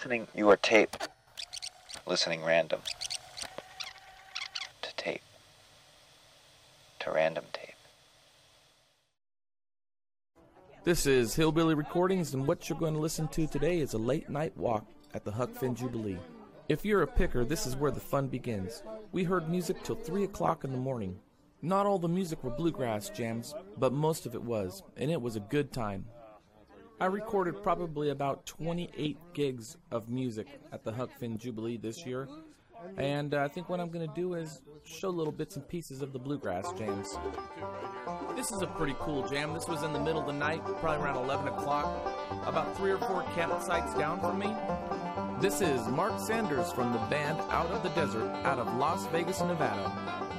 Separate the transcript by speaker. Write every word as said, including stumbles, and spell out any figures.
Speaker 1: listening, you are tape. Listening random. To tape. To random tape.
Speaker 2: This is Hillbilly Recordings, and what you're going to listen to today is a late night walk at the Huck Finn Jubilee. If you're a picker, this is where the fun begins. We heard music till three o'clock in the morning. Not all the music were bluegrass jams, but most of it was, and it was a good time. I recorded probably about twenty-eight gigs of music at the Huck Finn Jubilee this year, and uh, I think what I'm going to do is show little bits and pieces of the bluegrass jams. This is a pretty cool jam. This was in the middle of the night, probably around eleven o'clock, about three or four campsites down from me. This is Mark Sanders from the band Out of the Desert out of Las Vegas, Nevada.